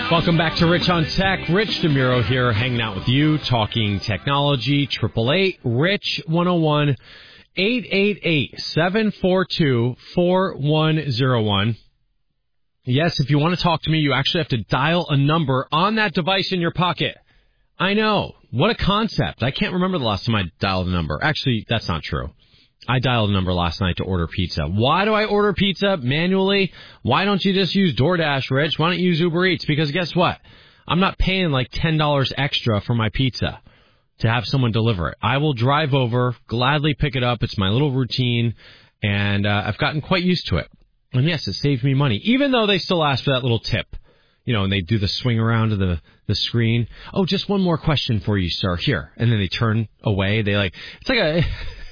Welcome back to Rich on Tech. Rich DeMuro here, hanging out with you, talking technology. 888-RICH-101, 888-742-4101. Yes, if you want to talk to me, you actually have to dial a number on that device in your pocket. I know. What a concept. I can't remember the last time I dialed a number. Actually, that's not true. I dialed a number last night to order pizza. Why do I order pizza manually? Why don't you just use DoorDash, Rich? Why don't you use Uber Eats? Because guess what? I'm not paying like $10 extra for my pizza to have someone deliver it. I will drive over, gladly pick it up. It's my little routine, and I've gotten quite used to it. And yes, it saves me money, even though they still ask for that little tip. You know, and they do the swing around to the screen. Oh, just one more question for you, sir. Here. And then they turn away. It's like a...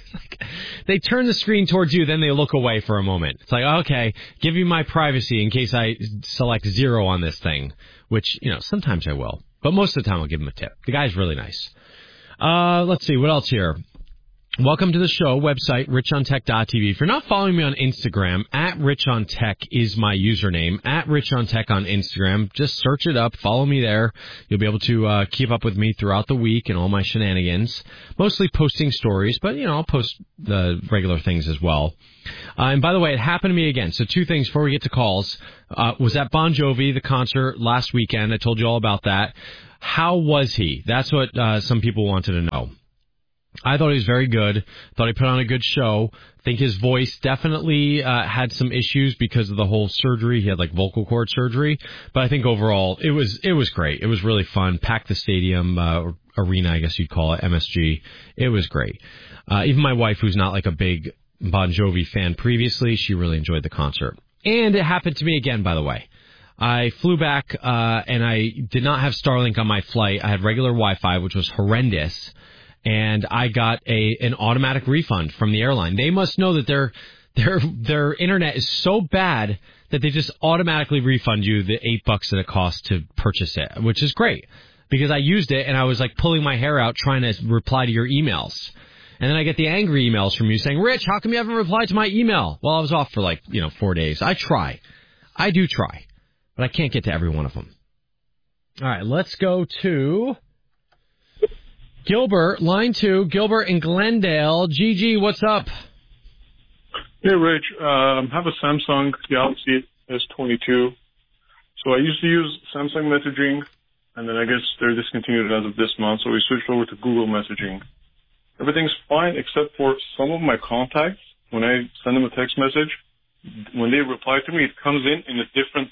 They turn the screen towards you, then they look away for a moment. It's like, okay, give you my privacy in case I select 0 on this thing, which, you know, sometimes I will. But most of the time I'll give him a tip. The guy's really nice. Let's see, what else here? Welcome to the show, website, richontech.tv. If you're not following me on Instagram, @richontech is my username, @richontech on Instagram. Just search it up, follow me there. You'll be able to keep up with me throughout the week and all my shenanigans. Mostly posting stories, but, you know, I'll post the regular things as well. And by the way, it happened to me again. So 2 things before we get to calls. Was at Bon Jovi, the concert last weekend. I told you all about that. How was he? That's what some people wanted to know. I thought he was very good. Thought he put on a good show. Think his voice definitely had some issues because of the whole surgery. He had like vocal cord surgery, but I think overall it was great. It was really fun. Packed the stadium arena, I guess you'd call it, MSG. It was great. Even my wife, who's not like a big Bon Jovi fan previously, she really enjoyed the concert. And it happened to me again, by the way. I flew back and I did not have Starlink on my flight. I had regular Wi-Fi, which was horrendous. And I got an automatic refund from the airline. They must know that their internet is so bad that they just automatically refund you the $8 that it costs to purchase it, which is great because I used it and I was like pulling my hair out trying to reply to your emails. And then I get the angry emails from you saying, Rich, how come you haven't replied to my email? Well, I was off for 4 days. I do try, but I can't get to every one of them. All right, let's go to Gilbert, line 2, Gilbert in Glendale. Gigi, what's up? Hey, Rich. I have a Samsung Galaxy S22. So I used to use Samsung messaging, and then I guess they're discontinued as of this month, so we switched over to Google messaging. Everything's fine except for some of my contacts. When I send them a text message, when they reply to me, it comes in a different...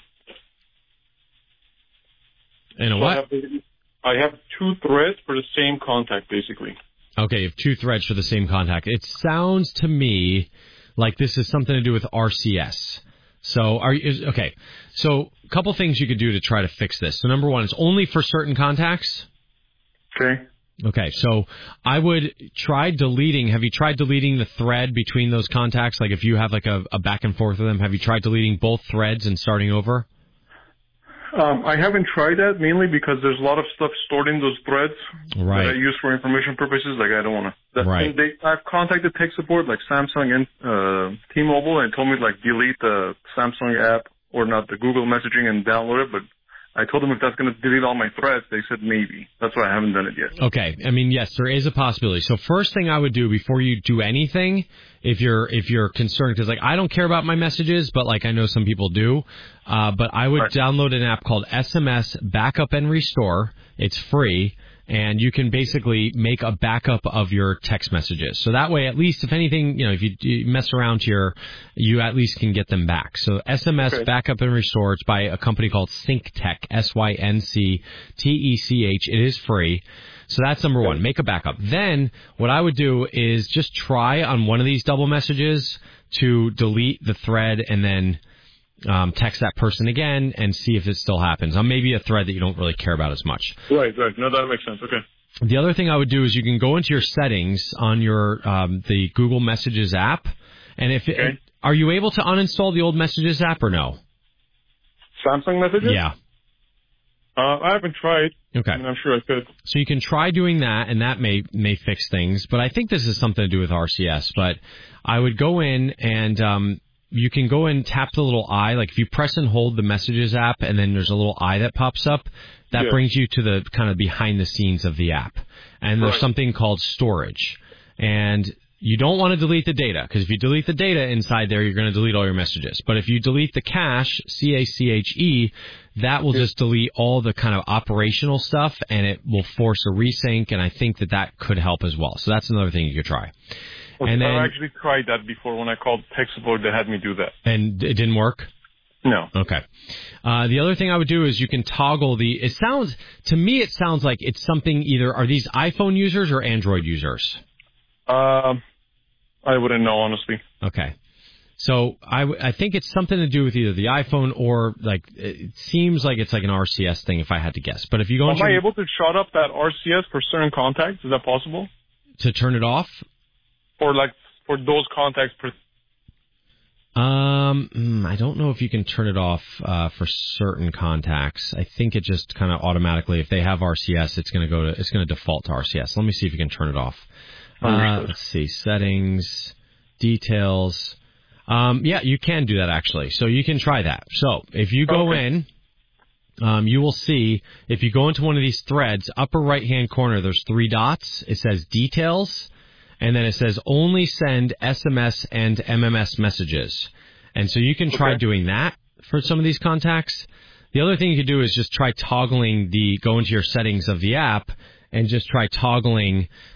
In a what? I have 2 threads for the same contact, basically. Okay, you have 2 threads for the same contact. It sounds to me like this is something to do with RCS. So, okay. So, a couple things you could do to try to fix this. So, number 1, it's only for certain contacts. Okay, so I would try deleting. Have you tried deleting the thread between those contacts? Like if you have like a back and forth with them, have you tried deleting both threads and starting over? I haven't tried that, mainly because there's a lot of stuff stored in those threads that I use for information purposes. Like, I don't want to. Right. I've contacted tech support, like Samsung and T-Mobile, and told me, like, delete the Samsung app or not the Google messaging and download it. But I told them if that's going to delete all my threads, they said maybe. That's why I haven't done it yet. Okay. I mean, yes, there is a possibility. So first thing I would do before you do anything, if you're concerned, because like I don't care about my messages, but like I know some people do, but I would download an app called SMS Backup and Restore. It's free. And you can basically make a backup of your text messages. So that way, at least if anything, if you mess around here, you at least can get them back. So SMS Backup and Restore, it's by a company called SyncTech, SYNCTECH. It is free. So that's number 1. Make a backup. Then what I would do is just try on one of these double messages to delete the thread and then text that person again and see if it still happens on maybe a thread that you don't really care about as much. Right. No, that makes sense. Okay. The other thing I would do is you can go into your settings on your the Google Messages app, and are you able to uninstall the old Messages app or no? Samsung Messages? Yeah. I haven't tried. Okay. I mean, I'm sure I could. So you can try doing that, and that may fix things. But I think this is something to do with RCS. But I would go in and you can go and tap the little eye. Like if you press and hold the Messages app and then there's a little eye that pops up, that brings you to the kind of behind the scenes of the app. And there's something called storage. And you don't want to delete the data, because if you delete the data inside there, you're going to delete all your messages. But if you delete the cache, CACHE, that will just delete all the kind of operational stuff, and it will force a resync, and I think that could help as well. So that's another thing you could try. Okay, and then, I actually tried that before when I called tech support. They had me do that. And it didn't work? No. Okay. The other thing I would do is you can toggle to me it sounds like it's something either, are these iPhone users or Android users? I wouldn't know, honestly. Okay. So I think it's something to do with either the iPhone or, like, it seems like it's like an RCS thing if I had to guess. But if you go Am I able to shut up that RCS for certain contacts? Is that possible? To turn it off? For those contacts. I don't know if you can turn it off for certain contacts. I think it just kind of automatically, if they have RCS, it's going to default to RCS. Let me see if you can turn it off. Let's see, settings, details. Yeah, you can do that actually. So you can try that. So if you go in, you will see, if you go into one of these threads, upper right-hand corner, there's 3 dots. It says details, and then it says only send SMS and MMS messages. And so you can try doing that for some of these contacts. The other thing you could do is just try toggling go into your settings of the app and just try toggling